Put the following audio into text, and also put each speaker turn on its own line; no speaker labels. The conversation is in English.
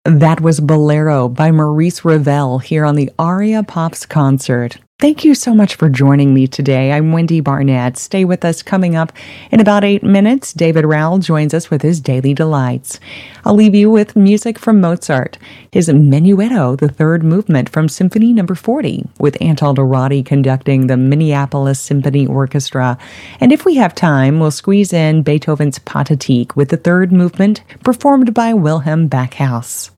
That was Bolero by Maurice Ravel here on the Aria Pops concert. Thank you so much for joining me today. I'm Wendy Barnett. Stay with us. Coming up in about 8 minutes, David Rowell joins us with his Daily Delights. I'll leave you with music from Mozart, his Menuetto, the third movement from Symphony No. 40, with Antal Dorati conducting the Minneapolis Symphony Orchestra. And if we have time, we'll squeeze in Beethoven's Pathetique with the third movement performed by Wilhelm Backhaus.